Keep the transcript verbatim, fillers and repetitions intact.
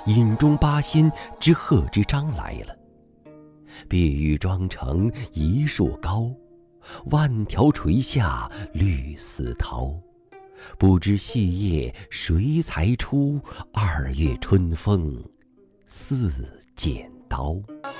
饮中八仙之贺知章来了。碧玉妆成一树高，万条垂下绿丝绦。不知细叶谁裁出？二月春风似剪刀。